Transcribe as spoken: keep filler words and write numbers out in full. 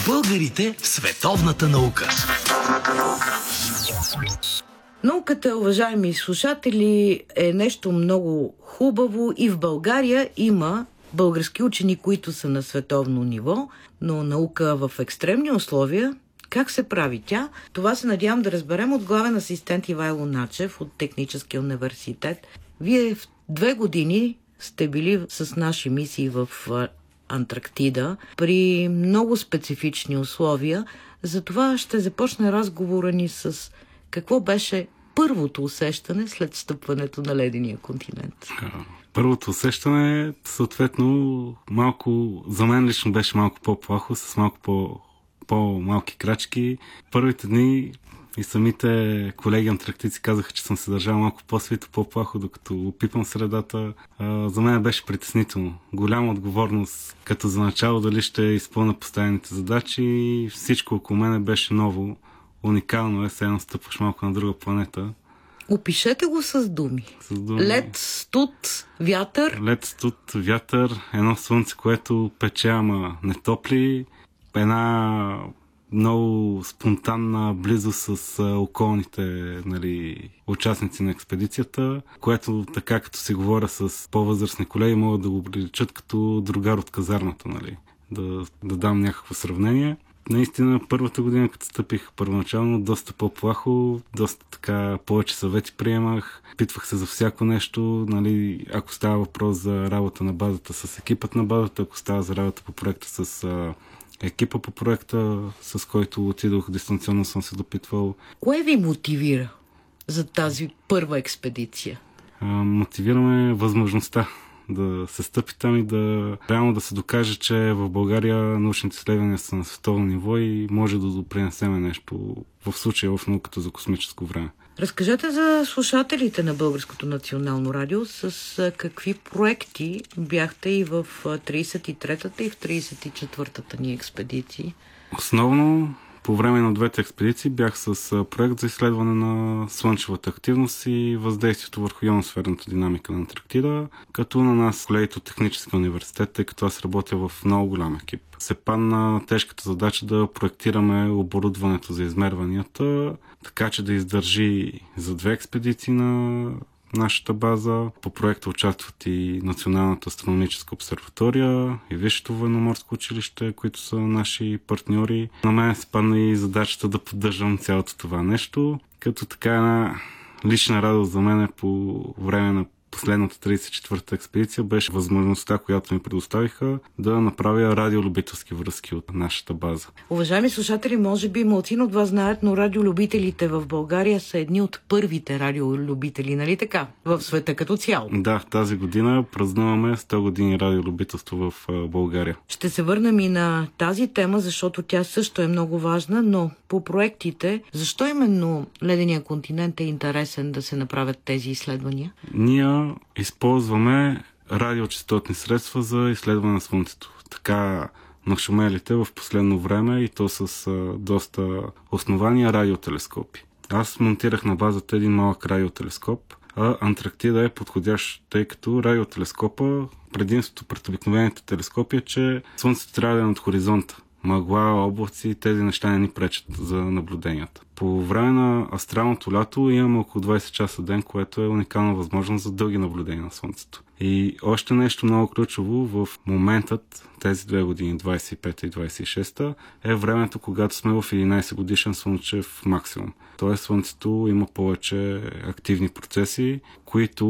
Българите в световната наука. Науката, уважаеми слушатели, е нещо много хубаво и в България има български учени, които са на световно ниво, но наука в екстремни условия, как се прави тя? Това се надявам да разберем от главен асистент Ивайло Начев от Техническия университет. Вие в две години сте били с наши мисии в Антарктида при много специфични условия. Затова ще започне разговора ни с какво беше първото усещане след стъпването на ледения континент. Първото усещане, съответно, малко, за мен лично беше малко по-плахо, с малко по, по-малки крачки. Първите дни и самите колеги антарктици казаха, че съм се държал малко по-свито, по-плахо, докато опипам средата. А, за мен беше притеснително. Голяма отговорност, като за начало дали ще изпълня поставените задачи. Всичко около мене беше ново. Уникално е, сега настъпваш малко на друга планета. Опишете го с думи. С думи. Лед, студ, вятър. Лед, студ, вятър, едно слънце, което пече, ама не топли. Една много спонтанна близост с околните, нали, участници на експедицията, което така като си говоря с по-възрастни колеги, могат да го приличат като другар от казармата, нали, да, да дам някакво сравнение. Наистина, първата година, като стъпих първоначално, доста по-плахо, доста така повече съвети приемах, питвах се за всяко нещо, нали, ако става въпрос за работа на базата с екипът на базата, ако става за работа по проекта с а, екипа по проекта, с който отидох, дистанционно съм се допитвал. Кое ви мотивира за тази първа експедиция? А, мотивираме възможността да се стъпи там и да реално да се докаже, че в България научните изследвания са на световно ниво и може да допринесеме нещо, в случая в науката за космическо време. Разкажете за слушателите на Българското национално радио с какви проекти бяхте и в тридесет и третата и в тридесет и четвъртата ни експедиции. Основно по време на двете експедиции бях с проект за изследване на слънчевата активност и въздействието върху ионосферната динамика на Антарктида, като на нас, колегите от Техническия университет, тъй като аз работя в много голям екип, се падна тежката задача да проектираме оборудването за измерванията, така че да издържи за две експедиции на нашата база. По проекта участват и Националната астрономическа обсерватория и Висшето военноморско училище, които са наши партньори. На мен се падна и задачата да поддържам цялото това нещо, като така една лична радост за мен по време на последната тридесет и четвърта експедиция беше възможността, която ми предоставиха, да направя радиолюбителски връзки от нашата база. Уважаеми слушатели, може би малцин от вас знаят, но радиолюбителите в България са едни от първите радиолюбители, нали така? В света като цяло. Да, тази година празнуваме сто години радиолюбителство в България. Ще се върнем и на тази тема, защото тя също е много важна, но по проектите, защо именно ледения континент е интересен да се направят тези изследвания? Ние използваме радиочестотни средства за изследване на Слънцето. Така нашумелите в последно време и то с а, доста основания радиотелескопи. Аз монтирах на базата един малък радиотелескоп, а Антарктида е подходящ, тъй като радиотелескопа, предимството пред обикновените телескопи е, че Слънцето трябва да е над хоризонта. Мъгла, облаци, тези неща не ни пречат за наблюденията. По време на астралното лято имаме около двайсет часа ден, което е уникална възможност за дълги наблюдения на Слънцето. И още нещо много ключово в моментът, тези две години, двайсет и пета и двайсет и шеста, е времето, когато сме в единайсет годишен слънчев максимум. Тоест Слънцето има повече активни процеси, които